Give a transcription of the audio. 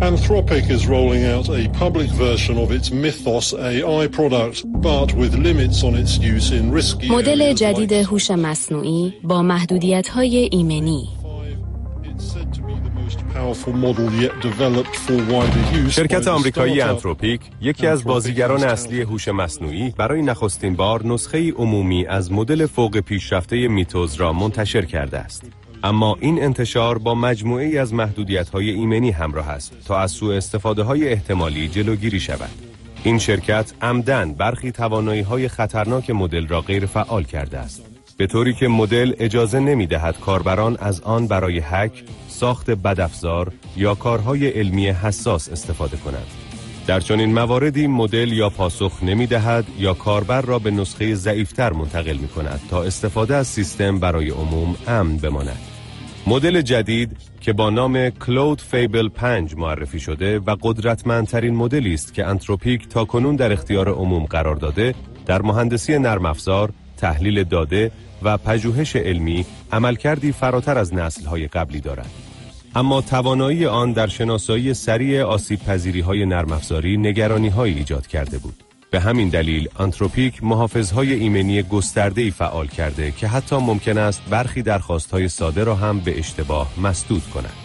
Anthropic is rolling out a public version of its Mythos AI product, but with limits on its use in risky مدل جدید هوش مصنوعی با محدودیت‌های ایمنی. شرکت آمریکایی انتروپیک، یکی از بازیگران اصلی هوش مصنوعی، برای نخستین بار نسخه عمومی از مدل فوق پیشرفته میتوز را منتشر کرده است. اما این انتشار با مجموعه‌ای از محدودیت‌های ایمنی همراه است تا از سوء استفاده‌های احتمالی جلوگیری شود. این شرکت عمداً برخی توانایی‌های خطرناک مدل را غیر فعال کرده است، به طوری که مدل اجازه نمی‌دهد کاربران از آن برای هک، ساخت بدافزار یا کارهای علمی حساس استفاده کنند. در چنین مواردی مدل یا پاسخ نمی‌دهد یا کاربر را به نسخه ضعیف‌تر منتقل می‌کند تا استفاده از سیستم برای عموم امن بماند. مدل جدید که با نام کلود فیبل 5 معرفی شده و قدرتمندترین مدلی است که انتروپیک تاکنون در اختیار عموم قرار داده، در مهندسی نرم افزار، تحلیل داده و پژوهش علمی عملکردی فراتر از نسل‌های قبلی دارد. اما توانایی آن در شناسایی سریع آسیب‌پذیری‌های نرم افزاری نگرانی‌هایی ایجاد کرده بود. به همین دلیل انتروپیک محافظهای ایمنی گسترده‌ای فعال کرده که حتی ممکن است برخی درخواست‌های ساده را هم به اشتباه مسدود کند.